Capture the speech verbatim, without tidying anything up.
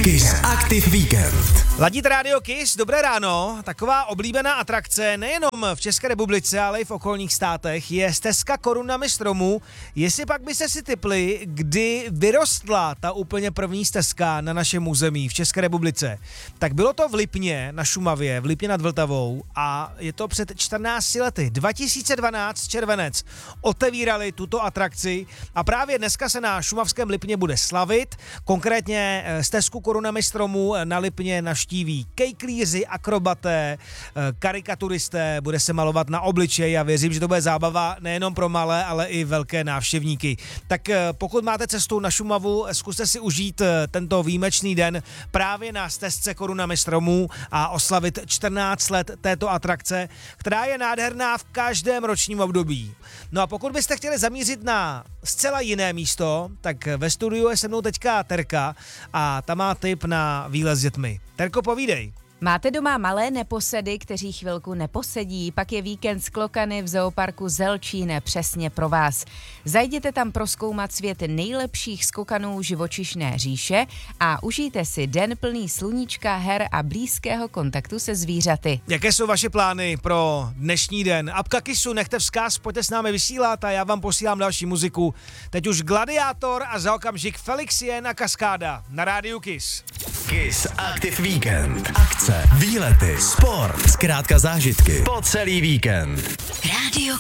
Kiss Active Weekend. Ladíte Radio Kiss, dobré ráno. Taková oblíbená atrakce nejenom v České republice, ale i v okolních státech je stezka korunami stromů. Jestli pak byste si tipli, kdy vyrostla ta úplně první stezka na našem území v České republice, tak bylo to v Lipně na Šumavě, v Lipně nad Vltavou a je to před čtrnácti lety. dva tisíce dvanáct červenec otevírali tuto atrakci a právě dneska se na šumavském Lipně bude slavit. Konkrétně stezku korunami stromů na Lipně navštíví kejklíři, akrobaté, karikaturisté, bude se malovat na obličej a věřím, že to bude zábava nejenom pro malé, ale i velké návštěvníky. Tak pokud máte cestu na Šumavu, zkuste si užít tento výjimečný den právě na stezce korunami stromů a oslavit čtrnáct let této atrakce, která je nádherná v každém ročním období. No a pokud byste chtěli zamířit na zcela jiné místo, tak ve studiu je se mnou teďka Terka a ta má tip na výlet s dětmi. Terko, povídej. Máte doma malé neposedy, kteří chvilku neposedí, pak je víkend s klokany v zooparku Zelčín přesně pro vás. Zajděte tam prozkoumat svět nejlepších skokanů živočišné říše a užijte si den plný sluníčka, her a blízkého kontaktu se zvířaty. Jaké jsou vaše plány pro dnešní den? Apka Kissu, nechte vzkaz, pojďte s námi vysílat a já vám posílám další muziku. Teď už Gladiátor a za okamžik Felixien a Kaskáda na rádiu Kiss. Kiss Active Weekend. Akce, výlety, sport, zkrátka zážitky po celý víkend. Rádio